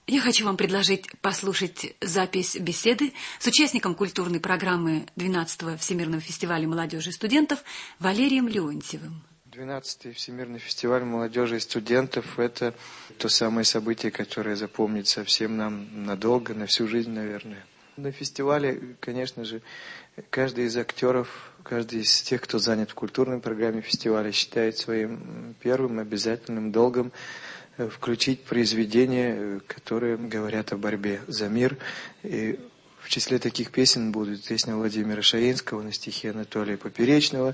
Я хочу вам предложить послушать запись беседы с участником культурной программы 12-го Всемирного фестиваля молодежи и студентов Валерием Леонтьевым. 12-й Всемирный фестиваль молодежи и студентов – это то самое событие, которое запомнится всем нам надолго, на всю жизнь, наверное. На фестивале, конечно же, каждый из актеров, каждый из тех, кто занят в культурной программе фестиваля, считает своим первым обязательным долгом включить произведения, которые говорят о борьбе за мир. И в числе таких песен будут песня Владимира Шаинского на стихи Анатолия Поперечного,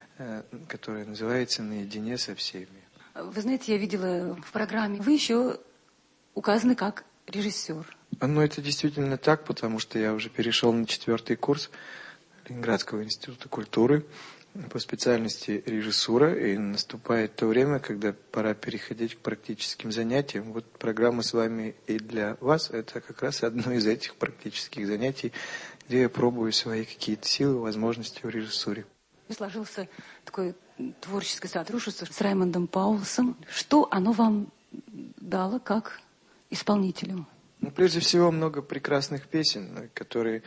которая называется «Наедине со всеми». Вы знаете, я видела в программе, вы еще указаны как режиссер. Ну, это действительно так, потому что я уже перешел на 4-й курс Ленинградского института культуры по специальности режиссура, и наступает то время, когда пора переходить к практическим занятиям. Вот программа с вами и для вас – это как раз одно из этих практических занятий, где я пробую свои какие-то силы, возможности в режиссуре. Сложился такое творческое сотрудничество с Раймондом Паулсом. Что оно вам дало как исполнителю? Ну, прежде всего, много прекрасных песен, которые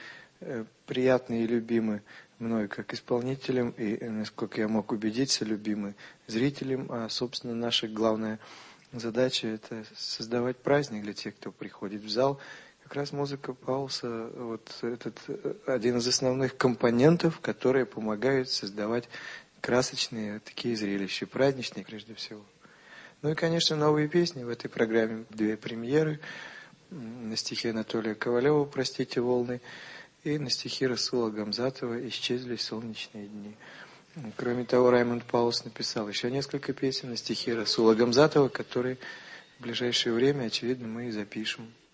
приятны и любимы мной как исполнителем, и, насколько я мог убедиться, любимы зрителям. А, собственно, наша главная задача – это создавать праздник для тех, кто приходит в зал. Как раз музыка Паулса, вот этот один из основных компонентов, которые помогают создавать красочные такие зрелища, праздничные прежде всего. Ну и, конечно, новые песни в этой программе. 2 премьеры на стихи Анатолия Ковалева «Простите, волны» и на стихи Расула Гамзатова «Исчезли солнечные дни». Кроме того, Раймонд Паулс написал еще несколько песен на стихи Расула Гамзатова, которые в ближайшее время, очевидно, мы и запишем.